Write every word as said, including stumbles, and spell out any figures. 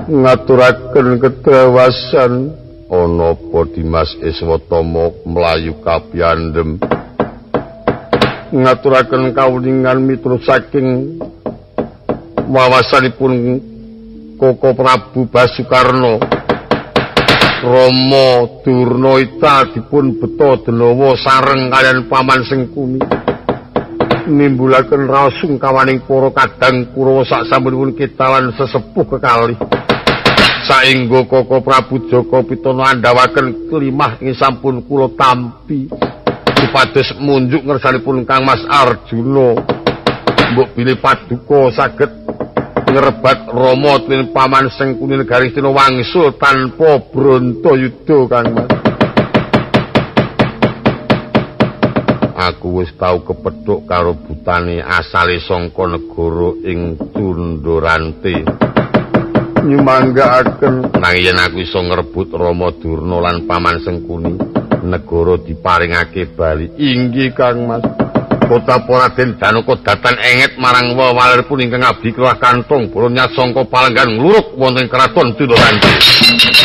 ngaturaken kedawasan ana apa Dimas Iswatama mlayu kapiyandhem ngaturaken kawuningan miturut saking wawasanipun Koko Prabu Basukarna Rama Durnaita dipun beta denawa sareng kaliyan Paman Sengkuni nimbulaken raos sungkawaning para kadang Kurawa saksampunipun kitalan sesepuh kekalih saengga Koko Prabu Jaka Pitana andhawaken kelimah ing sampun kula tampi supados munjuk ngersanipun Kang Mas Arjuna mbok bilih paduka saged ngrebat Rama tuwin Paman Sengkuni negari Stina wangsul tanpa Brantayuda Kang Mas. Aku wis tau kepethuk karo butane asale saka negara ing Tundurante. Nyumanggaaken nanging yen aku iso ngrebut Rama Durna lan Paman Sengkuni, negara diparingake bali. Inggih Kang Mas. Kota Raden Danaka datan enget marang wawaleripun ingkang abdi kelah kantong bolo nyat sangka palenggan ngluruk wonten kraton Tundurante.